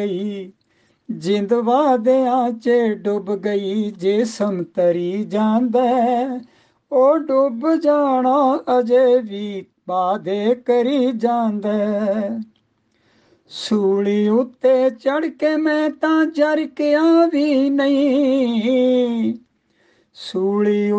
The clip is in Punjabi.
ਗਈ ਜਿੰਦ ਵਾਦਿਆਂ 'ਚ ਡੁੱਬ ਗਈ। ਜੇ ਸੰਤਰੀ ਜਾਂਦਾ ਉਹ ਡੁੱਬ ਜਾਣਾ ਅਜੇ ਵੀ ਵਾਦੇ ਕਰੀ ਜਾਂਦਾ। ਸੂਲੀ ਉੱਤੇ ਚੜ ਕੇ ਮੈਂ ਤਾਂ ਜਰਕਿਆ ਵੀ ਨਹੀਂ, ਸੂਲੀ